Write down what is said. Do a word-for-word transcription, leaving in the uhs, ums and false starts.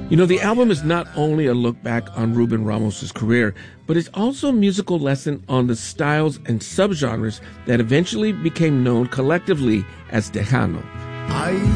You know, the album is not only a look back on Ruben Ramos' career, but it's also a musical lesson on the styles and subgenres that eventually became known collectively as Tejano. I